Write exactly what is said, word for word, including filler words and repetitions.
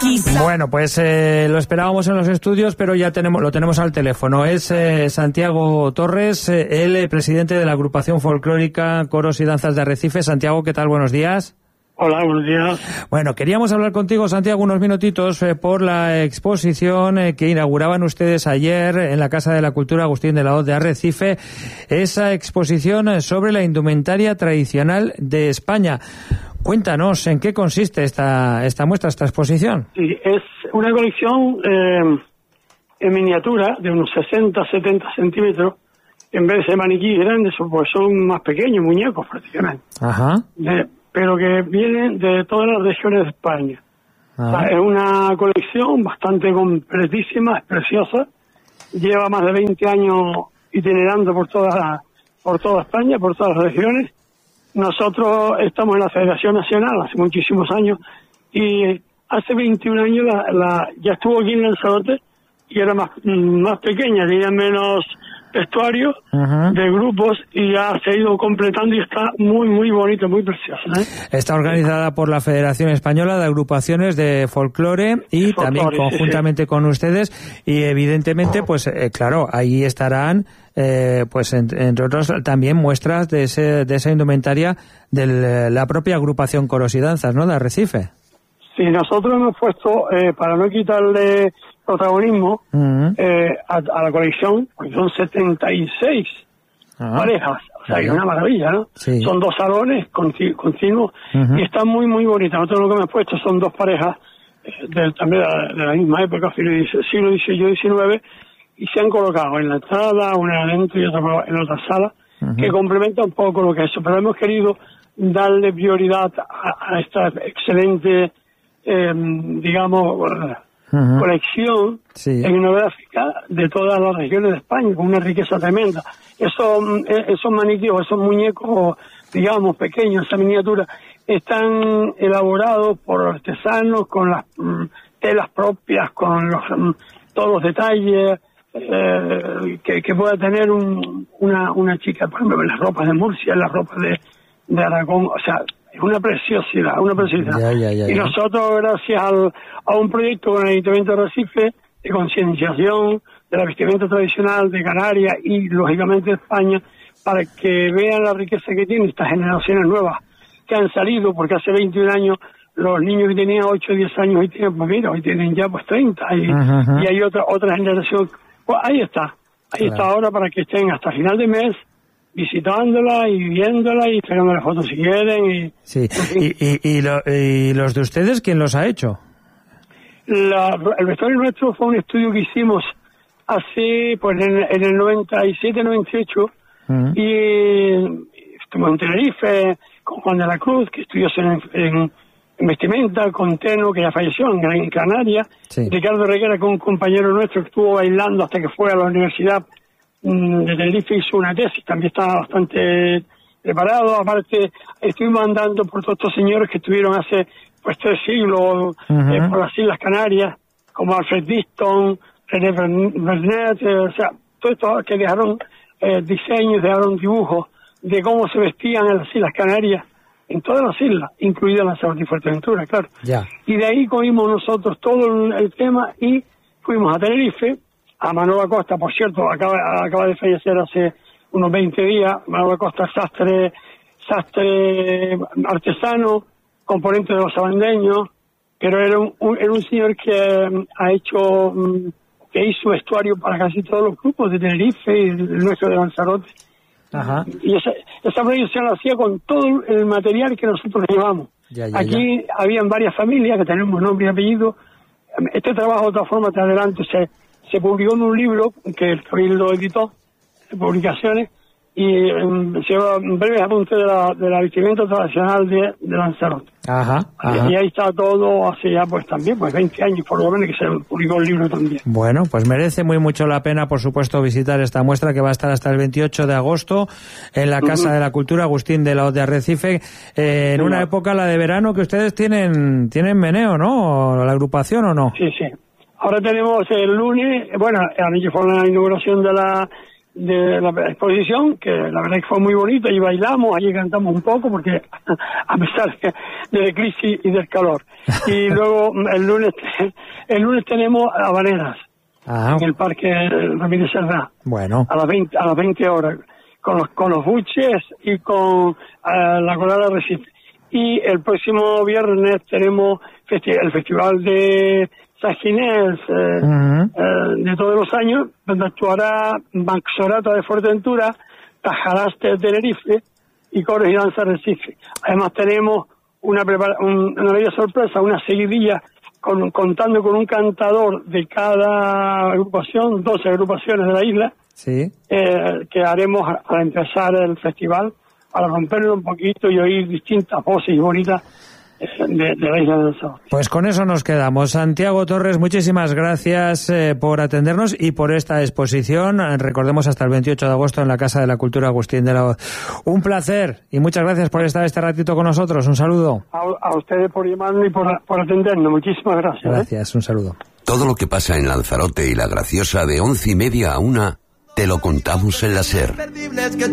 Quizá. Bueno, pues eh, lo esperábamos en los estudios, pero ya tenemos lo tenemos al teléfono. Es eh, Santiago Torres, eh, el eh, presidente de la agrupación folclórica Coros y Danzas de Arrecife. Santiago, ¿qué tal? Buenos días. Hola, buenos días. Bueno, queríamos hablar contigo, Santiago, unos minutitos eh, por la exposición eh, que inauguraban ustedes ayer en la Casa de la Cultura Agustín de la Hoz de Arrecife, esa exposición eh, sobre la indumentaria tradicional de España. Cuéntanos, ¿en qué consiste esta esta muestra, esta exposición? Sí, es una colección eh, en miniatura de unos sesenta a setenta centímetros, en vez de maniquí grandes, pues son más pequeños, muñecos prácticamente. Ajá. De, pero que vienen de todas las regiones de España. O sea, es una colección bastante completísima, es preciosa, lleva más de veinte años itinerando por toda, por toda España, por todas las regiones. Nosotros estamos en la Federación Nacional hace muchísimos años y hace veintiún años la, la, ya estuvo aquí en Lanzarote y era más, más pequeña, tenía menos vestuario uh-huh. de grupos y ya se ha ido completando y está muy, muy bonito, muy preciosa, ¿eh? Está organizada por la Federación Española de Agrupaciones de Folclore y folclore, también conjuntamente sí, sí. con ustedes y evidentemente, pues eh, claro, ahí estarán eh, pues en, entre otros también muestras de ese de esa indumentaria de la propia agrupación Coros y Danzas, ¿no?, de Arrecife. Sí, nosotros hemos puesto, eh, para no quitarle protagonismo uh-huh. eh, a, a la colección, porque son setenta y seis uh-huh. parejas, o sea, uh-huh. que es una maravilla, ¿no? Sí. Son dos salones continu- continuos uh-huh. y están muy, muy bonitas. Nosotros lo que hemos puesto son dos parejas eh, de, también de la, de la misma época, siglo dieciocho diecinueve, y se han colocado en la entrada, una adentro y otra en otra sala, uh-huh. que complementa un poco lo que es eso, pero hemos querido darle prioridad a, a esta excelente, eh, digamos, Uh-huh. colección sí. etnográfica de todas las regiones de España, con una riqueza tremenda. Esos, esos maniquíes, esos muñecos, digamos, pequeños, esa miniatura, están elaborados por artesanos con las mm, telas propias, con los, mm, todos los detalles eh, que, que pueda tener un, una, una chica, por ejemplo, las ropas de Murcia, las ropas de, de Aragón, o sea, es una preciosidad, una preciosidad. Ya, ya, ya, ya. Y nosotros, gracias al, a un proyecto con el Ayuntamiento de Arrecife, de concienciación de la vestimenta tradicional de Canarias y, lógicamente, de España, para que vean la riqueza que tienen estas generaciones nuevas que han salido, porque hace veintiún años los niños que tenían ocho o diez años hoy tienen, pues mira, hoy tienen ya pues treinta, y, uh-huh. y hay otra otra generación. Pues ahí está, ahí claro. está ahora para que estén hasta final de mes visitándola y viéndola y sacándole fotos si quieren. Y, sí. ¿Y, y, y, lo, ¿Y los de ustedes quién los ha hecho? La, el vestuario nuestro fue un estudio que hicimos hace, pues en, en el noventa y siete noventa y ocho uh-huh. y estuvimos en Tenerife con Juan de la Cruz, que estudió en, en, en vestimenta, con Teno, que ya falleció en, en Canarias, sí. Ricardo Reguera, que un compañero nuestro que estuvo bailando hasta que fue a la universidad de Tenerife, hizo una tesis, también estaba bastante preparado. Aparte, estuvimos andando por todos estos señores que estuvieron hace pues tres siglos uh-huh. eh, por las Islas Canarias, como Alfred Diston, René Bernet, eh, o sea, todo esto que dejaron eh, diseños, dejaron dibujos de cómo se vestían en las Islas Canarias, en todas las islas, incluida Lanzarote y Fuerteventura, claro. Yeah. Y de ahí cogimos nosotros todo el, el tema y fuimos a Tenerife, a Manolo Acosta, por cierto, acaba, acaba de fallecer hace unos veinte días. Manolo Acosta, sastre, sastre artesano, componente de los sabandeños, pero era un, un, era un señor que um, ha hecho, um, que hizo vestuario para casi todos los grupos de Tenerife y el nuestro de Lanzarote. Ajá. Y esa, esa proyección la hacía con todo el material que nosotros llevamos. Ya, ya, Aquí ya. habían varias familias que tenemos nombre y apellido. Este trabajo, de otra forma, más adelante se se publicó en un libro que el Cabildo editó, de publicaciones, y um, se lleva breves apuntes de la, de la vestimenta tradicional de, de Lanzarote. Ajá, ajá. Y ahí está todo hace ya pues también, pues veinte años por lo menos que se publicó el libro también. Bueno, pues merece muy mucho la pena, por supuesto, visitar esta muestra que va a estar hasta el veintiocho de agosto en la Casa uh-huh. de la Cultura Agustín de la Hoz de Arrecife, eh, en sí, una no. época, la de verano, que ustedes tienen tienen meneo, ¿no? ¿La agrupación o no? Sí, sí. Ahora tenemos el lunes, bueno, anoche fue la inauguración de la de la exposición, que la verdad que fue muy bonito, y bailamos, allí cantamos un poco, porque a pesar de la crisis y del calor. Y luego el lunes el lunes tenemos habaneras ah. en el Parque Ramírez Cerdá. Bueno. A las veinte, a las veinte horas, con los, con los buches y con uh, la colada Recife. Y el próximo viernes tenemos festi- el Festival de San Ginés eh, uh-huh. eh, de todos los años, donde actuará Maxorata de Fuerteventura, Tajaraste de Tenerife y Coros y Danza Recife. Además tenemos una, prepara- un, una bella sorpresa, una seguidilla con, contando con un cantador de cada agrupación, doce agrupaciones de la isla, sí. eh, que haremos al empezar el festival, para romperlo un poquito y oír distintas voces bonitas de, de la isla del Sol. Pues con eso nos quedamos. Santiago Torres, muchísimas gracias eh, por atendernos y por esta exposición. Recordemos hasta el veintiocho de agosto en la Casa de la Cultura Agustín de la Hoz. Un placer y muchas gracias por estar este ratito con nosotros. Un saludo. A, a ustedes por llamarnos y por, por atendernos. Muchísimas gracias. Gracias, ¿eh? Un saludo. Todo lo que pasa en Lanzarote y La Graciosa de once y media a una, te lo contamos en la SER.